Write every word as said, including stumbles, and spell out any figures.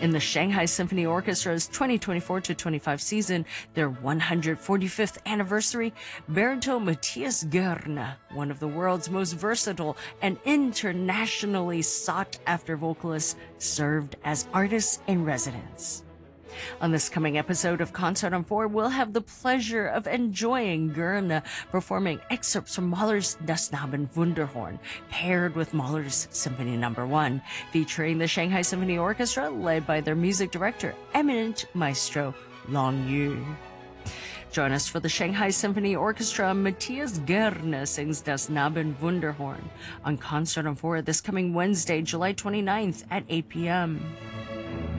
In the Shanghai Symphony Orchestra's twenty twenty-four to twenty-five season, their one hundred forty-fifth anniversary, baritone Matthias Görner, one of the world's most versatile and internationally sought-after vocalists, served as artist in residence. On this coming episode of Concert on Four, we'll have the pleasure of enjoying Görner performing excerpts from Mahler's Das Knaben Wunderhorn, paired with Mahler's Symphony Number One, featuring the Shanghai Symphony Orchestra, led by their music director, eminent maestro Long Yu. Join us for the Shanghai Symphony Orchestra. Matthias Görner sings Das Knaben Wunderhorn on Concert on Four this coming Wednesday, July twenty-ninth at eight p.m.